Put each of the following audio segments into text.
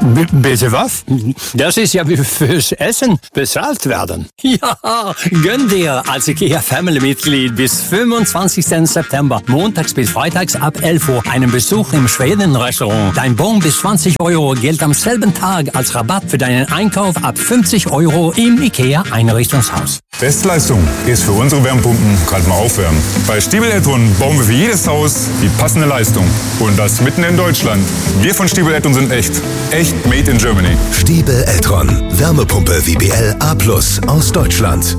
Bitte was? Das ist ja wie fürs Essen bezahlt werden. Ja, gönn dir als IKEA Family-Mitglied bis 25. September, montags bis freitags ab 11 Uhr, einen Besuch im Schweden-Restaurant. Dein Bon bis 20 € gilt am selben Tag als Rabatt für deinen Einkauf ab 50 € im IKEA-Einrichtungshaus. Bestleistung ist für unsere Wärmepumpen gerade mal aufwärmen. Bei Stiebel Eltron bauen wir für jedes Haus die passende Leistung. Und das mitten in Deutschland. Wir von Stiebel Eltron sind echt. Echt made in Germany. Stiebel Eltron. Wärmepumpe WBL A+ aus Deutschland.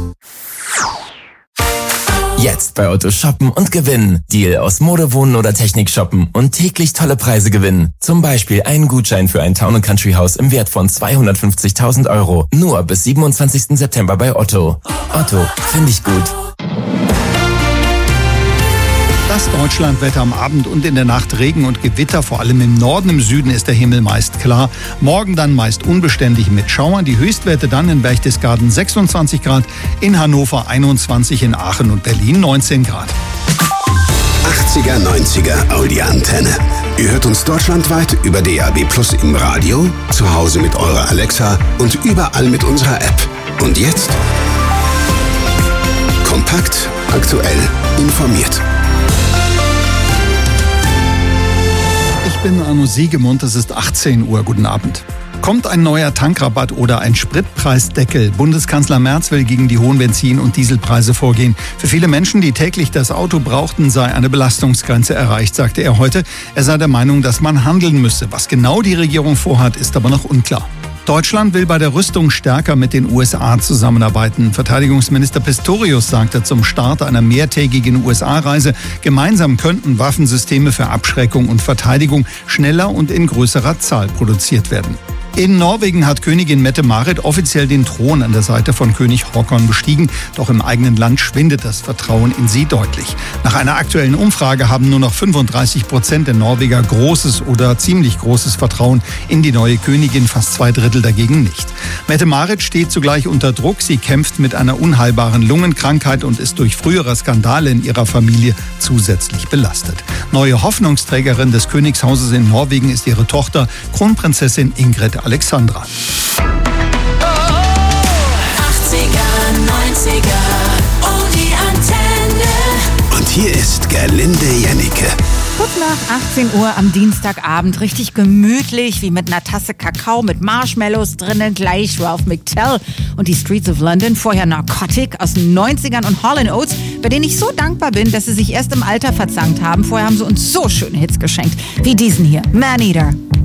Jetzt bei Otto shoppen und gewinnen. Deal aus Mode, Wohnen oder Technik shoppen und täglich tolle Preise gewinnen. Zum Beispiel einen Gutschein für ein Town & Country Haus im Wert von 250.000 €. Nur bis 27. September bei Otto. Otto, finde ich gut. Das Deutschlandwetter am Abend und in der Nacht Regen und Gewitter, vor allem im Norden, im Süden ist der Himmel meist klar. Morgen dann meist unbeständig mit Schauern. Die Höchstwerte dann in Berchtesgaden 26 Grad, in Hannover 21, in Aachen und Berlin 19 Grad. 80er, 90er Audi-Antenne. Ihr hört uns deutschlandweit über DAB+ im Radio, zu Hause mit eurer Alexa und überall mit unserer App. Und jetzt? Kompakt, aktuell, informiert. Ich bin Arno Siegemund, es ist 18 Uhr. Guten Abend. Kommt ein neuer Tankrabatt oder ein Spritpreisdeckel? Bundeskanzler Merz will gegen die hohen Benzin- und Dieselpreise vorgehen. Für viele Menschen, die täglich das Auto brauchten, sei eine Belastungsgrenze erreicht, sagte er heute. Er sei der Meinung, dass man handeln müsse. Was genau die Regierung vorhat, ist aber noch unklar. Deutschland will bei der Rüstung stärker mit den USA zusammenarbeiten. Verteidigungsminister Pistorius sagte zum Start einer mehrtägigen USA-Reise, gemeinsam könnten Waffensysteme für Abschreckung und Verteidigung schneller und in größerer Zahl produziert werden. In Norwegen hat Königin Mette-Marit offiziell den Thron an der Seite von König Håkon bestiegen. Doch im eigenen Land schwindet das Vertrauen in sie deutlich. Nach einer aktuellen Umfrage haben nur noch 35% der Norweger großes oder ziemlich großes Vertrauen in die neue Königin, fast 2/3 dagegen nicht. Mette-Marit steht zugleich unter Druck. Sie kämpft mit einer unheilbaren Lungenkrankheit und ist durch frühere Skandale in ihrer Familie zusätzlich belastet. Neue Hoffnungsträgerin des Königshauses in Norwegen ist ihre Tochter, Kronprinzessin Ingrid Alexandra. 80er, 90er, oh die Antenne. Und hier ist Gerlinde Jennecke. Kurz nach 18 Uhr am Dienstagabend, richtig gemütlich, wie mit einer Tasse Kakao mit Marshmallows drinnen, gleich Ralph McTell und die Streets of London, vorher Narcotic aus den 90ern und Hall & Oates, bei denen ich so dankbar bin, dass sie sich erst im Alter verzankt haben. Vorher haben sie uns so schöne Hits geschenkt, wie diesen hier, Man Eater.